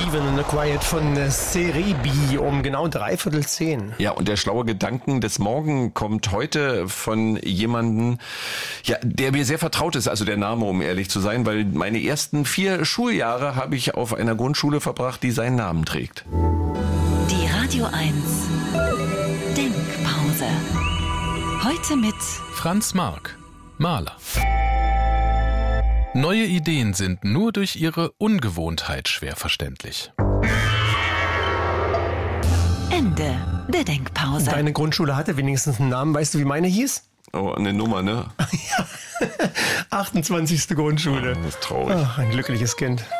Even in the Quiet von Cerebi um genau 9:45. Ja, und der schlaue Gedanken des Morgen kommt heute von jemandem, ja, der mir sehr vertraut ist, also der Name, um ehrlich zu sein, weil meine ersten 4 Schuljahre habe ich auf einer Grundschule verbracht, die seinen Namen trägt. Die Radio 1 Denkpause. Heute mit Franz Marc, Maler. Neue Ideen sind nur durch ihre Ungewohntheit schwer verständlich. Ende der Denkpause. Deine Grundschule hatte wenigstens einen Namen. Weißt du, wie meine hieß? Oh, eine Nummer, ne? Ja, 28. Grundschule. Das ist traurig. Ach, ein glückliches Kind.